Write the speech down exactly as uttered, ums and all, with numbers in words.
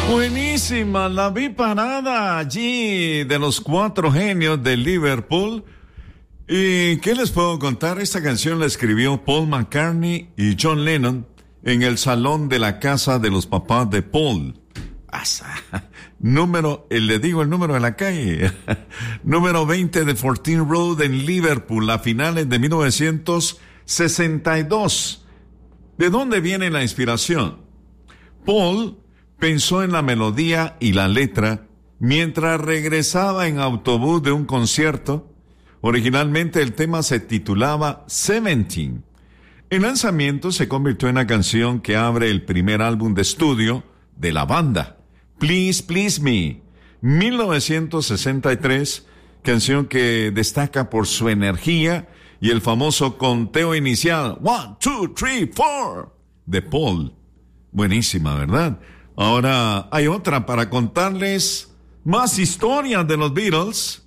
Buenísima, la vi parada allí de los cuatro genios de Liverpool. ¿Y qué les puedo contar? Esta canción la escribió Paul McCartney y John Lennon en el salón de la casa de los papás de Paul. Asa, número, le digo el número de la calle, número veinte de fourteen Road en Liverpool, a finales de mil novecientos sesenta y dos. ¿De dónde viene la inspiración? Paul pensó en la melodía y la letra mientras regresaba en autobús de un concierto. Originalmente el tema se titulaba Seventeen. El lanzamiento se convirtió en la canción que abre el primer álbum de estudio de la banda, Please Please Me, mil novecientos sesenta y tres, canción que destaca por su energía y el famoso conteo inicial, one, two, three, four, de Paul. Buenísima, ¿verdad? Ahora hay otra para contarles más historias de los Beatles.